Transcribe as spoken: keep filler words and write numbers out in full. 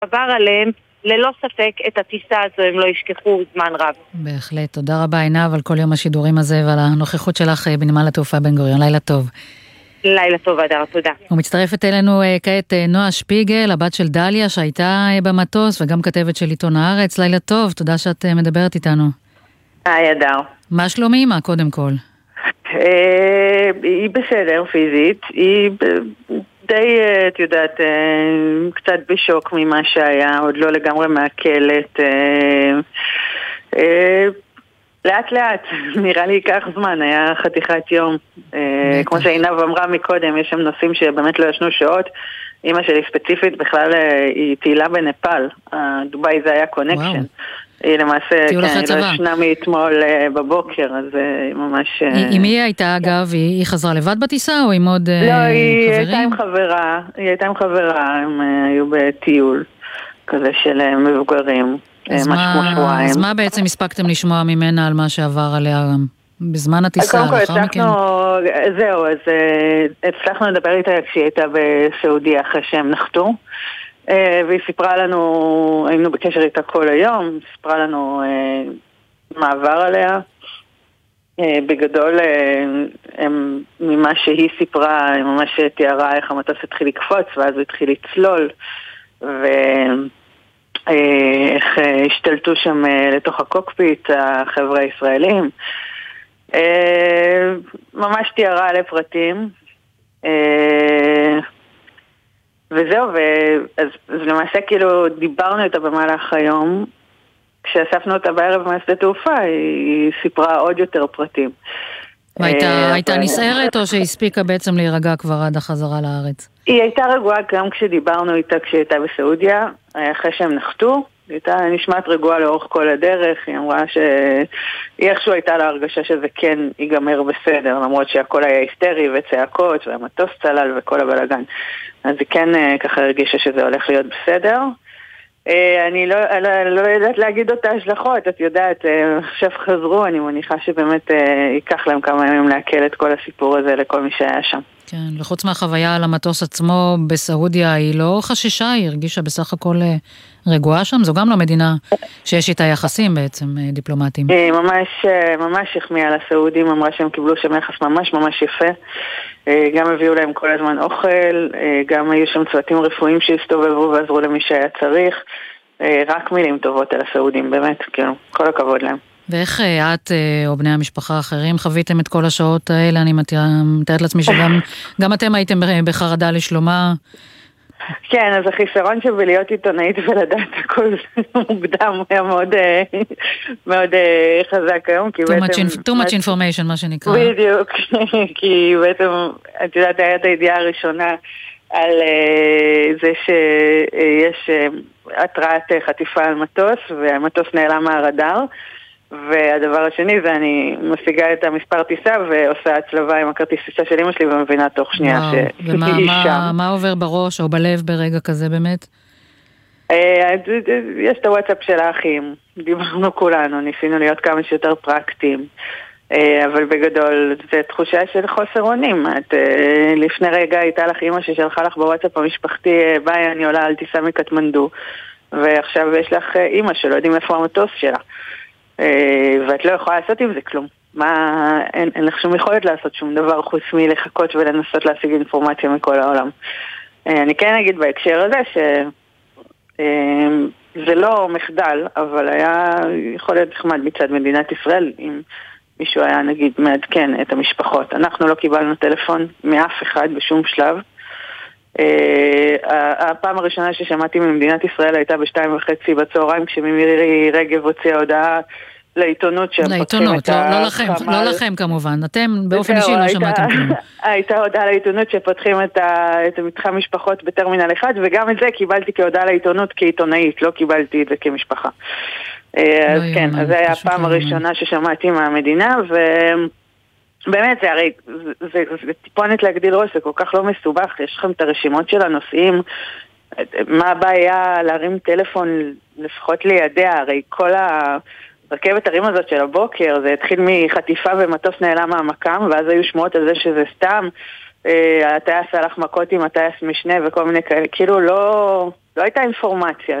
עבר עליהם, ללא ספק את הטיסה הזו הם לא ישכחו זמן רב. בהחלט, תודה רבה עינב על כל יום השידורים הזה ועל הנוכחות שלך בנמל התעופה בן גוריון. לילה טוב. לילה טוב, אדר, תודה. ומצטרפת אלינו כעת נועה שפיגל, הבת של דליה שהייתה במטוס וגם כתבת של עיתון הארץ. לילה טוב, תודה שאת מדברת איתנו. היי אדר. מה שלום אמא קודם כל? היא בסדר פיזית, היא די, את יודעת, קצת בשוק ממה שהיה, עוד לא לגמרי מעכלת, לאט לאט, נראה לי ייקח זמן, היה חתיכת יום, כמו שעינב אמרה מקודם, יש שם נושאים שבאמת לא ישנו שעות, אמא שלי ספציפית בכלל היא תהילה בנפל, דוביי זה היה קונקשן. היא למעשה, כן, היא לא ישנה מאתמול בבוקר, אז היא ממש... עם מי הייתה אגב? היא חזרה לבד בטיסה או עם עוד חברים? לא, היא הייתה עם חברה, היא הייתה עם חברה, הם היו בטיול כזה של מבוגרים, משהו כמו שבועיים. אז מה בעצם הספקתם לשמוע ממנה על מה שעבר עליה בזמן הטיסה? לאחר מכן? זהו, אז הצלחנו לדבר איתה כשהיא הייתה בסעודיה אחרי שהם נחתו. והיא סיפרה לנו, היינו בקשר איתה כל היום, סיפרה לנו מה עבר עליה. בגדול, ממה שהיא סיפרה, היא ממש תיארה איך המטוס התחיל לקפוץ, ואז הוא התחיל לצלול, ואיך השתלטו שם לתוך הקוקפיט החבר'ה הישראלים. ממש תיארה לפרטים. וזהו, אז, אז למעשה כאילו דיברנו איתה במהלך היום, כשאספנו אותה בערב מהשדה תעופה, היא סיפרה עוד יותר פרטים. והייתה הייתה נסערת או שהספיקה בעצם להירגע כבר עד החזרה לארץ? היא הייתה רגועה גם כשדיברנו איתה כשהיא הייתה בסעודיה, אחרי שהם נחתו, היא הייתה נשמעת רגועה לאורך כל הדרך, היא אמרה שהיא איכשהו הייתה לה הרגשה שזה כן ייגמר בסדר, למרות שהכל היה היסטרי וצעקות והמטוס צלל וכל הבלגן. אז היא כן ככה הרגישה שזה הולך להיות בסדר. אני לא, לא, לא יודעת להגיד אותה השלכות, את יודעת, עכשיו חזרו, אני מניחה שבאמת ייקח להם כמה ימים להקל את כל הסיפור הזה לכל מי שהיה שם. כן, וחוץ מהחוויה על המטוס עצמו בסעודיה, היא לא חששה, היא הרגישה בסך הכל רגועה שם, זו גם לא מדינה שיש איתה יחסים בעצם דיפלומטיים. היא ממש, ממש החמיאה לסעודים, אמרה שהם קיבלו שם יחס ממש ממש יפה, גם הביאו להם כל הזמן אוכל, גם היו שם צוותים רפואיים שהסתובבו ועזרו למי שהיה צריך, רק מילים טובות על הסעודים, באמת, כאילו, כל הכבוד להם. ואיך את או בני המשפחה האחרים חוויתם את כל השעות האלה? אני מתארת לעצמי שגם גם אתם הייתם בחרדה לשלומה. כן, אז החיסרון שבלהיות עיתונאית ולדעת הכל מוקדם היה מאוד מאוד חזק היום. Too much, too much information, מה שנקרא. בדיוק, כי בעצם, את יודעת, הייתה הידיעה הראשונה על זה שיש התרעת חטיפה על מטוס, והמטוס נעלם מהרדאר. והדבר השני זה אני משיגה את המספר טיסה ועושה הצלבה עם הכרטיס טיסה של אמא שלי ומבינה תוך שנייה שהיא שם. ומה עובר בראש או בלב ברגע כזה באמת? יש את הוואטסאפ של האחים, דיברנו כולנו, ניסינו להיות כמה שיותר פרקטיים, אבל בגדול זה תחושה של חוסר אונים. לפני רגע הייתה לך אמא ששלחה לך בוואטסאפ המשפחתי, ביי אני עולה על טיסה מקטמנדו, ועכשיו יש לך אמא שלא יודעים איפה המטוס שלה. ואת לא יכולה לעשות עם זה כלום. מה, אין, אין לך שום יכולת לעשות שום דבר חוץ מלחכות ולנסות להשיג אינפורמציה מכל העולם. אני כן אגיד בהקשר הזה שזה לא מחדל, אבל היה יכול להיות נחמד מצד מדינת ישראל אם מישהו היה נגיד מעדכן את המשפחות. אנחנו לא קיבלנו טלפון מאף אחד בשום שלב. הפעם הראשונה ששמעתי ממדינת ישראל הייתה בשתיים וחצי בצהריים כשמירי רגב הוציאה הודעה לעיתונות שהם פותחים את החמ"ל. לא לכם, לא לכם כמובן, אתם באופן אישי לא שמעתם כלום. הייתה הודעה לעיתונות שפותחים את המתחם משפחות בטרמינל אחד, וגם את זה קיבלתי כהודעה לעיתונות כעיתונאית, לא קיבלתי את זה כמשפחה. אז כן, אז זה היה הפעם הראשונה ששמעתי מהמדינה, ו... באמת, זה הרי, זה, זה, זה טיפונת להגדיל ראש, זה כל כך לא מסובך, יש לכם את הרשימות של הנושאים, מה הבעיה להרים טלפון לפחות לידע, הרי כל הרכבת הרים הזאת של הבוקר, זה התחיל מחטיפה ומטוס נעלם מהמקם, ואז היו שמועות על זה שזה סתם, הטייס הלך מכות עם הטייס משנה וכל מיני כאלה, כאילו לא, לא הייתה אינפורמציה.